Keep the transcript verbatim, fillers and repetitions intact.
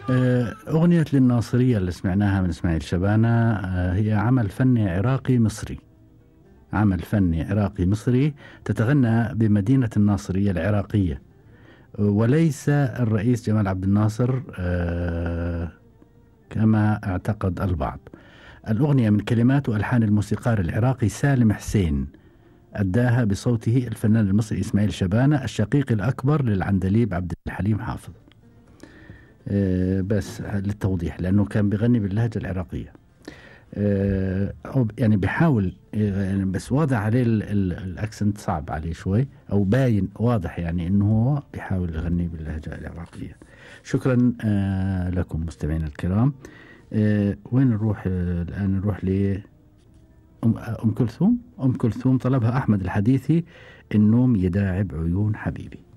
آه، أغنية للناصرية اللي سمعناها من إسماعيل شبانة آه، هي عمل فني عراقي مصري. عمل فني عراقي مصري تتغنى بمدينة الناصرية العراقية، وليس الرئيس جمال عبد الناصر آه، كما اعتقد البعض. الأغنية من كلمات وألحان الموسيقار العراقي سالم حسين، أداها بصوته الفنان المصري إسماعيل شبانة الشقيق الأكبر للعندليب عبد الحليم حافظ. آه، بس للتوضيح لأنه كان بيغني باللهجة العراقية. آه، أو يعني بيحاول يعني، بس واضح عليه ال- ال- الأكسنت صعب عليه شوي، أو باين واضح يعني إنه هو بيحاول يغني باللهجة العراقية. شكرا آه، لكم مستمعينا الكرام. آه، وين نروح آه، الآن؟ نروح ل أم أم كلثوم. أم كلثوم طلبها أحمد الحديثي، النوم يداعب عيون حبيبي.